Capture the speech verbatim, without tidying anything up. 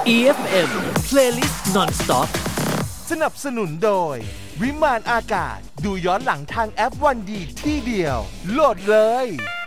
อี เอฟ เอ็ม Playlist Non-Stop สนับสนุนโดยวิมานอากาศดูย้อนหลังทางแอปวันดีที่เดียวโหลดเลย